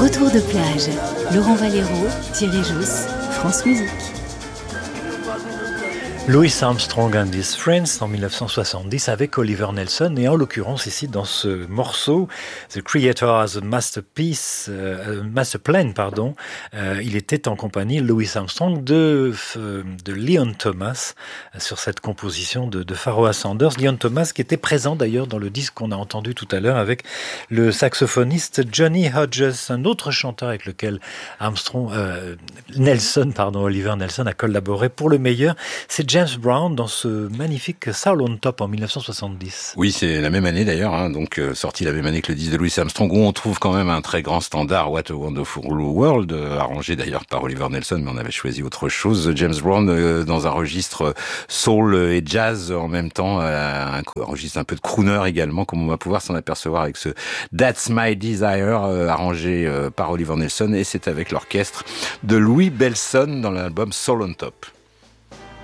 Retour de plage. Laurent Valero, Thierry Jousse, France Musique. Louis Armstrong and His Friends en 1970 avec Oliver Nelson et en l'occurrence ici dans ce morceau The Creator Has a Masterpiece, Master Plan il était en compagnie Louis Armstrong de Leon Thomas sur cette composition de Pharoah Sanders. Leon Thomas qui était présent d'ailleurs dans le disque qu'on a entendu tout à l'heure avec le saxophoniste Johnny Hodges, un autre chanteur avec lequel Oliver Nelson a collaboré pour le meilleur. C'est James Brown dans ce magnifique Soul on Top en 1970. Oui, c'est la même année d'ailleurs, donc sorti la même année que le disque de Louis Armstrong, où on trouve quand même un très grand standard, What a Wonderful World, arrangé d'ailleurs par Oliver Nelson, mais on avait choisi autre chose. James Brown dans un registre soul et jazz en même temps, un registre un peu de crooner également, comme on va pouvoir s'en apercevoir avec ce That's My Desire, arrangé par Oliver Nelson, et c'est avec l'orchestre de Louis Bellson dans l'album Soul on Top.